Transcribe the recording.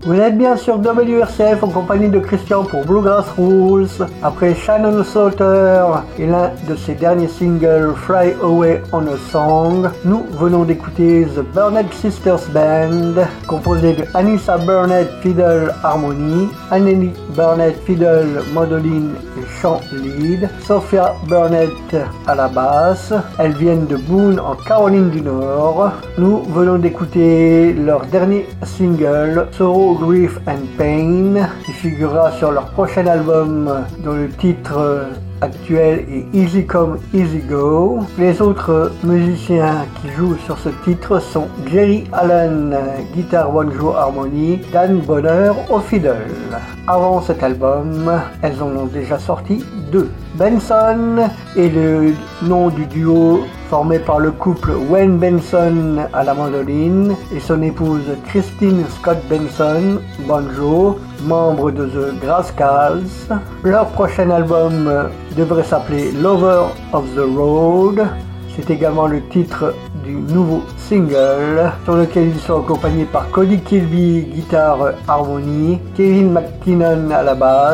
Vous êtes bien sur WRCF en compagnie de Christian pour Bluegrass Rules. Après Shannon Slaughter et l'un de ses derniers singles Fly Away on a Song, nous venons d'écouter The Burnett Sisters Band, composé de Anissa Burnett fiddle harmonie, Annelie Burnett fiddle mandoline et chant lead, Sophia Burnett à la basse. Elles viennent de Boone en Caroline du Nord. Nous venons d'écouter leur dernier single Sorrow, Grief and Pain, qui figurera sur leur prochain album dont le titre actuel est Easy Come Easy Go. Les autres musiciens qui jouent sur ce titre sont Jerry Allen, guitare banjo harmonie, Dan Bonner au fiddle. Avant cet album, elles en ont déjà sorti deux. Benson est le nom du duo formé par le couple Wayne Benson à la mandoline et son épouse Christine Scott Benson, banjo, membre de The Grascals. Leur prochain album devrait s'appeler Lover of the Road. C'est également le titre du nouveau single sur lequel ils sont accompagnés par Cody Kilby, guitare harmonie, Kevin McKinnon à la basse,